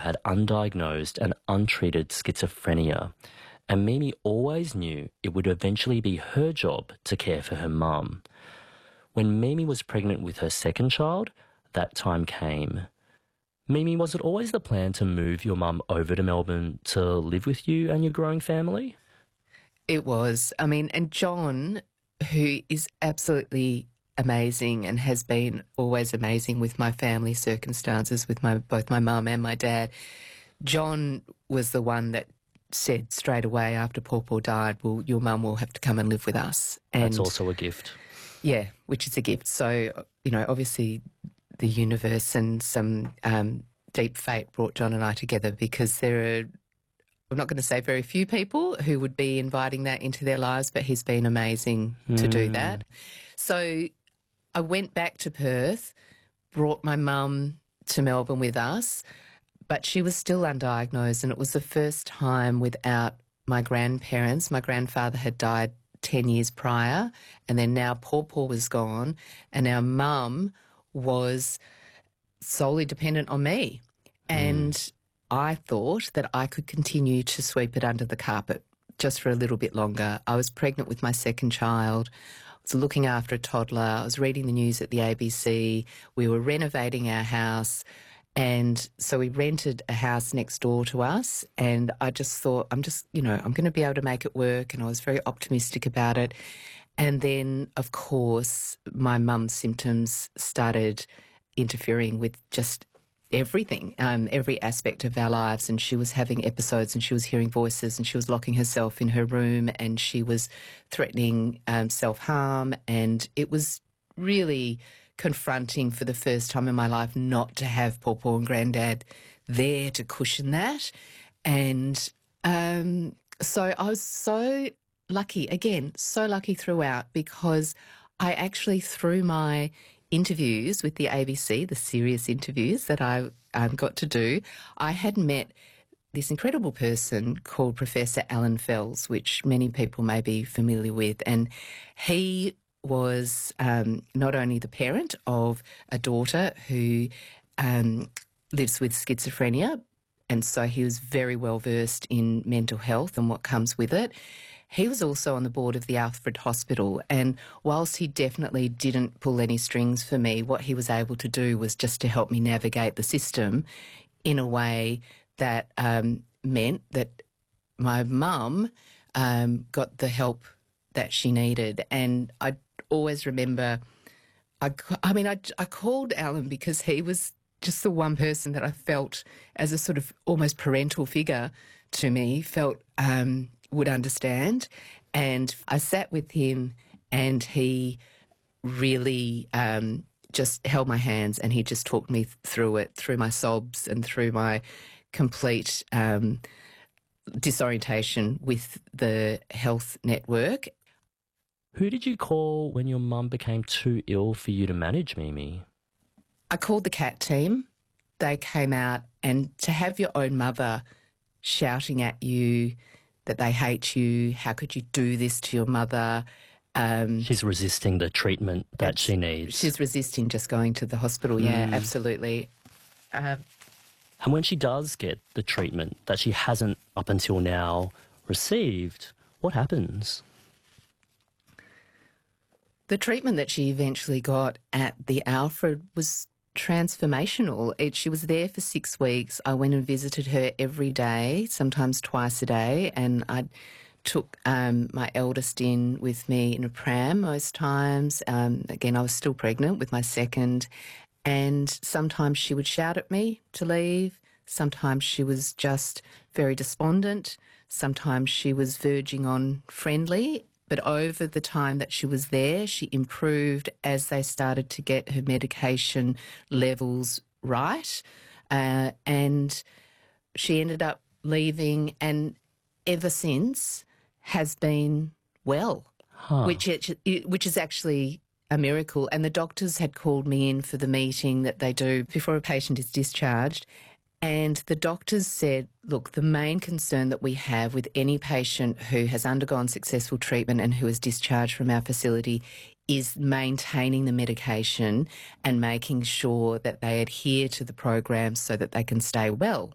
had undiagnosed and untreated schizophrenia, and Mimi always knew it would eventually be her job to care for her mum. When Mimi was pregnant with her second child, that time came. Mimi, was it always the plan to move your mum over to Melbourne to live with you and your growing family? It was. I mean, and John, who is absolutely amazing and has been always amazing with my family circumstances, with both my mum and my dad, John was the one that said straight away after Paul died, well, your mum will have to come and live with us. And That's also a gift. yeah, which is a gift. So, obviously the universe and some deep fate brought John and I together, because there are, I'm not going to say very few people who would be inviting that into their lives, but he's been amazing to do that. So I went back to Perth, brought my mum to Melbourne with us, but she was still undiagnosed, and it was the first time without my grandparents. My grandfather had died 10 years prior, and then now Paul was gone, and our mum was solely dependent on me. And I thought that I could continue to sweep it under the carpet just for a little bit longer. I was pregnant with my second child. I was looking after a toddler. I was reading the news at the ABC. We were renovating our house. And so we rented a house next door to us, and I just thought, I'm going to be able to make it work, and I was very optimistic about it. And then, of course, my mum's symptoms started interfering with just everything, every aspect of our lives, and she was having episodes, and she was hearing voices, and she was locking herself in her room, and she was threatening self-harm, and it was really confronting for the first time in my life not to have Paul and Granddad there to cushion that. And so I was so lucky throughout, because I actually, through my interviews with the ABC, the serious interviews that I got to do, I had met this incredible person called Professor Alan Fells, which many people may be familiar with. And he was not only the parent of a daughter who lives with schizophrenia, and so he was very well versed in mental health and what comes with it. He was also on the board of the Alfred Hospital, and whilst he definitely didn't pull any strings for me, what he was able to do was just to help me navigate the system in a way that meant that my mum got the help that she needed. And I always remember, I called Alan because he was just the one person that I felt, as a sort of almost parental figure to me, felt would understand. And I sat with him, and he really just held my hands, and he just talked me through it, through my sobs and through my complete disorientation with the health network. Who did you call when your mum became too ill for you to manage, Mimi? I called the CAT team. They came out, and to have your own mother shouting at you that they hate you, how could you do this to your mother? She's resisting the treatment that she needs. She's resisting just going to the hospital, yeah, absolutely. And when she does get the treatment that she hasn't up until now received, what happens? The treatment that she eventually got at the Alfred was transformational. She was there for 6 weeks. I went and visited her every day, sometimes twice a day, and I took my eldest in with me in a pram most times. Again, I was still pregnant with my second, and sometimes she would shout at me to leave. Sometimes she was just very despondent. Sometimes she was verging on friendly. But over the time that she was there, she improved as they started to get her medication levels right. And she ended up leaving, and ever since has been well, which is actually a miracle. And the doctors had called me in for the meeting that they do before a patient is discharged. And the doctors said, look, the main concern that we have with any patient who has undergone successful treatment and who is discharged from our facility is maintaining the medication and making sure that they adhere to the program so that they can stay well.